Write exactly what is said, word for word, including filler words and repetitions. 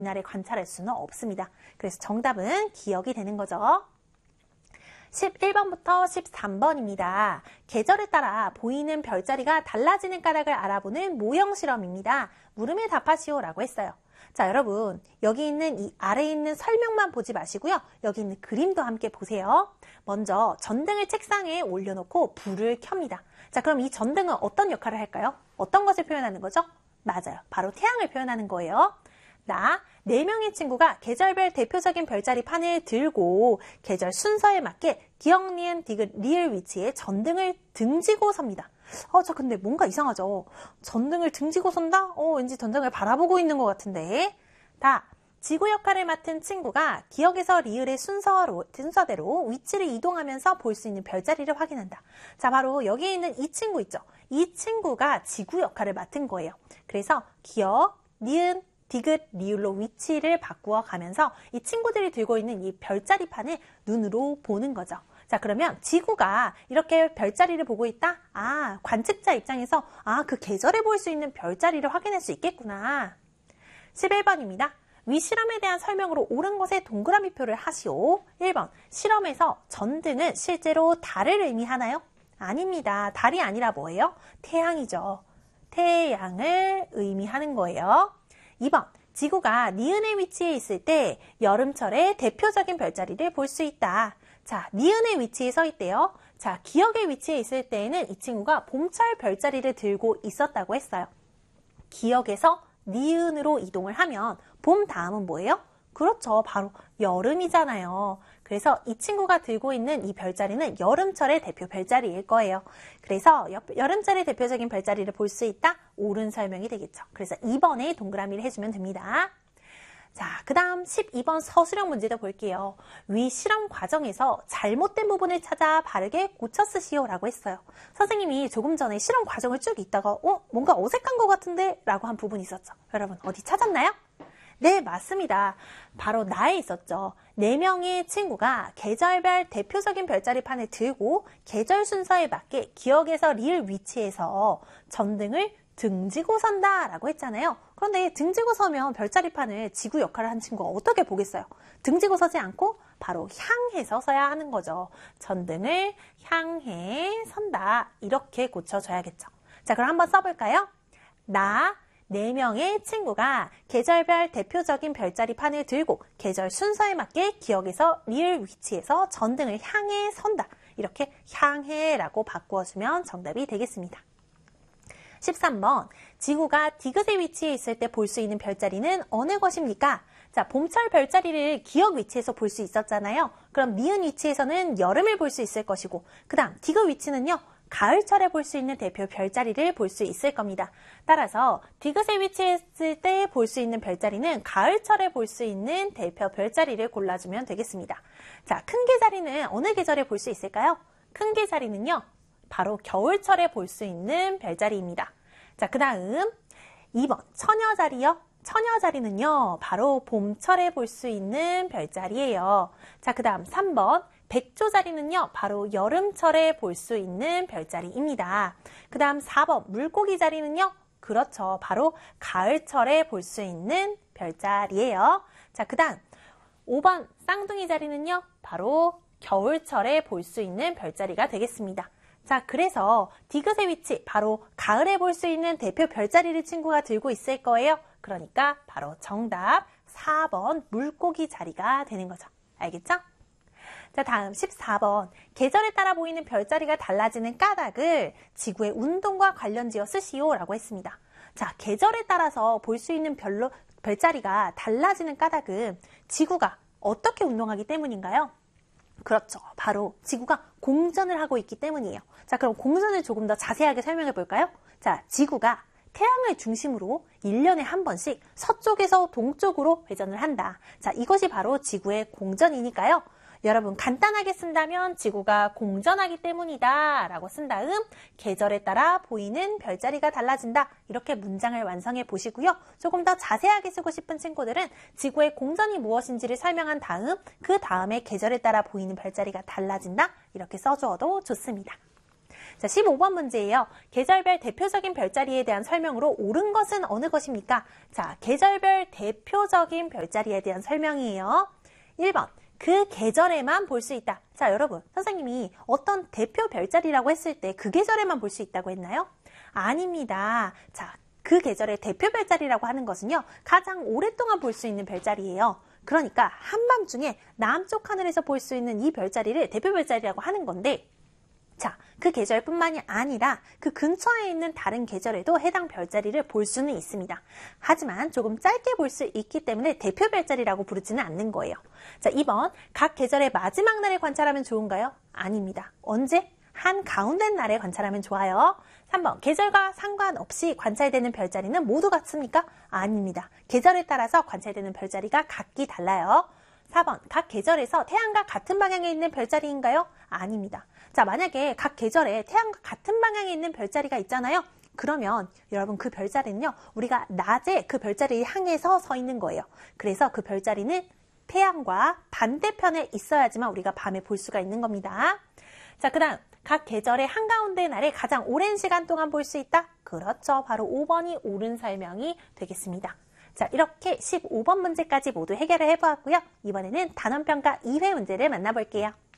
이날에 관찰할 수는 없습니다. 그래서 정답은 기억이 되는 거죠. 십일 번부터 십삼 번입니다. 계절에 따라 보이는 별자리가 달라지는 까닭을 알아보는 모형 실험입니다. 물음에 답하시오 라고 했어요. 자, 여러분 여기 있는 이 아래에 있는 설명만 보지 마시고요. 여기 있는 그림도 함께 보세요. 먼저 전등을 책상에 올려놓고 불을 켭니다. 자, 그럼 이 전등은 어떤 역할을 할까요? 어떤 것을 표현하는 거죠? 맞아요. 바로 태양을 표현하는 거예요. 나, 네 명의 친구가 계절별 대표적인 별자리 판을 들고 계절 순서에 맞게 기역, 니은, 디귿, 리을 위치에 전등을 등지고 섭니다. 어, 저 근데 뭔가 이상하죠? 전등을 등지고 선다? 어, 왠지 전등을 바라보고 있는 것 같은데. 다, 지구 역할을 맡은 친구가 기역에서 리을의 순서로, 순서대로 위치를 이동하면서 볼 수 있는 별자리를 확인한다. 자, 바로 여기에 있는 이 친구 있죠? 이 친구가 지구 역할을 맡은 거예요. 그래서 기역, 니은, 디귿, 리을로 위치를 바꾸어 가면서 이 친구들이 들고 있는 이 별자리판을 눈으로 보는 거죠. 자, 그러면 지구가 이렇게 별자리를 보고 있다? 아, 관측자 입장에서 아, 그 계절에 볼 수 있는 별자리를 확인할 수 있겠구나. 십일 번입니다. 위 실험에 대한 설명으로 옳은 것에 동그라미표를 하시오. 일 번, 실험에서 전등은 실제로 달을 의미하나요? 아닙니다. 달이 아니라 뭐예요? 태양이죠. 태양을 의미하는 거예요. 이 번, 지구가 니은의 위치에 있을 때 여름철에 대표적인 별자리를 볼 수 있다. 자, 니은의 위치에 서 있대요. 자, 기역의 위치에 있을 때에는 이 친구가 봄철 별자리를 들고 있었다고 했어요. 기역에서 니은으로 이동을 하면 봄 다음은 뭐예요? 그렇죠. 바로 여름이잖아요. 그래서 이 친구가 들고 있는 이 별자리는 여름철의 대표 별자리일 거예요. 그래서 여름철의 대표적인 별자리를 볼 수 있다? 옳은 설명이 되겠죠. 그래서 이 번에 동그라미를 해주면 됩니다. 자, 그 다음 십이 번 서술형 문제도 볼게요. 위 실험 과정에서 잘못된 부분을 찾아 바르게 고쳐 쓰시오 라고 했어요. 선생님이 조금 전에 실험 과정을 쭉 읽다가 어? 뭔가 어색한 것 같은데? 라고 한 부분이 있었죠. 여러분 어디 찾았나요? 네, 맞습니다. 바로 나에 있었죠. 네 명의 친구가 계절별 대표적인 별자리판을 들고 계절 순서에 맞게 기역에서 리을 위치에서 전등을 등지고 선다 라고 했잖아요. 그런데 등지고 서면 별자리판을 지구 역할을 한 친구가 어떻게 보겠어요? 등지고 서지 않고 바로 향해서 서야 하는 거죠. 전등을 향해 선다. 이렇게 고쳐줘야겠죠. 자, 그럼 한번 써볼까요? 나, 네 명의 친구가 계절별 대표적인 별자리판을 들고 계절 순서에 맞게 기역에서 리을 위치에서 전등을 향해 선다. 이렇게 향해라고 바꾸어주면 정답이 되겠습니다. 십삼 번, 지구가 디귿의 위치에 있을 때 볼 수 있는 별자리는 어느 것입니까? 자, 봄철 별자리를 기역 위치에서 볼 수 있었잖아요. 그럼 니은 위치에서는 여름을 볼 수 있을 것이고, 그 다음 디귿 위치는요, 가을철에 볼 수 있는 대표 별자리를 볼 수 있을 겁니다. 따라서 디귿에 위치했을 때 볼 수 있는 별자리는 가을철에 볼 수 있는 대표 별자리를 골라주면 되겠습니다. 자, 큰 개자리는 어느 계절에 볼 수 있을까요? 큰 개자리는요, 바로 겨울철에 볼 수 있는 별자리입니다. 자, 그 다음 이 번 처녀자리요. 처녀자리는요, 바로 봄철에 볼 수 있는 별자리예요. 자, 그 다음 삼 번 백조자리는요, 바로 여름철에 볼 수 있는 별자리입니다. 그 다음 사 번 물고기 자리는요, 그렇죠. 바로 가을철에 볼 수 있는 별자리예요. 자, 그 다음 오 번 쌍둥이 자리는요, 바로 겨울철에 볼 수 있는 별자리가 되겠습니다. 자, 그래서 디귿의 위치, 바로 가을에 볼 수 있는 대표 별자리를 친구가 들고 있을 거예요. 그러니까 바로 정답 사 번 물고기 자리가 되는 거죠. 알겠죠? 자, 다음 십사 번 계절에 따라 보이는 별자리가 달라지는 까닭을 지구의 운동과 관련지어 쓰시오 라고 했습니다. 자, 계절에 따라서 볼 수 있는 별로, 별자리가 달라지는 까닭은 지구가 어떻게 운동하기 때문인가요? 그렇죠. 바로 지구가 공전을 하고 있기 때문이에요. 자, 그럼 공전을 조금 더 자세하게 설명해 볼까요? 자, 지구가 태양을 중심으로 일 년에 한 번씩 서쪽에서 동쪽으로 회전을 한다. 자, 이것이 바로 지구의 공전이니까요. 여러분 간단하게 쓴다면 지구가 공전하기 때문이다 라고 쓴 다음 계절에 따라 보이는 별자리가 달라진다. 이렇게 문장을 완성해 보시고요. 조금 더 자세하게 쓰고 싶은 친구들은 지구의 공전이 무엇인지를 설명한 다음 그 다음에 계절에 따라 보이는 별자리가 달라진다. 이렇게 써주어도 좋습니다. 자, 십오 번 문제예요. 계절별 대표적인 별자리에 대한 설명으로 옳은 것은 어느 것입니까? 자, 계절별 대표적인 별자리에 대한 설명이에요. 일 번. 그 계절에만 볼 수 있다. 자, 여러분, 선생님이 어떤 대표 별자리라고 했을 때 그 계절에만 볼 수 있다고 했나요? 아닙니다. 자, 그 계절의 대표 별자리라고 하는 것은요, 가장 오랫동안 볼 수 있는 별자리예요. 그러니까 한밤중에 남쪽 하늘에서 볼 수 있는 이 별자리를 대표 별자리라고 하는 건데, 자, 그 계절뿐만이 아니라 그 근처에 있는 다른 계절에도 해당 별자리를 볼 수는 있습니다. 하지만 조금 짧게 볼 수 있기 때문에 대표 별자리라고 부르지는 않는 거예요. 자, 이 번. 각 계절의 마지막 날에 관찰하면 좋은가요? 아닙니다. 언제? 한가운데 날에 관찰하면 좋아요. 삼 번. 계절과 상관없이 관찰되는 별자리는 모두 같습니까? 아닙니다. 계절에 따라서 관찰되는 별자리가 각기 달라요. 사 번. 각 계절에서 태양과 같은 방향에 있는 별자리인가요? 아닙니다. 자, 만약에 각 계절에 태양과 같은 방향에 있는 별자리가 있잖아요. 그러면 여러분 그 별자리는요, 우리가 낮에 그 별자리를 향해서 서 있는 거예요. 그래서 그 별자리는 태양과 반대편에 있어야지만 우리가 밤에 볼 수가 있는 겁니다. 자, 그 다음. 각 계절의 한가운데 날에 가장 오랜 시간 동안 볼 수 있다? 그렇죠. 바로 오 번이 옳은 설명이 되겠습니다. 자, 이렇게 십오 번 문제까지 모두 해결을 해보았고요. 이번에는 단원평가 이 회 문제를 만나볼게요.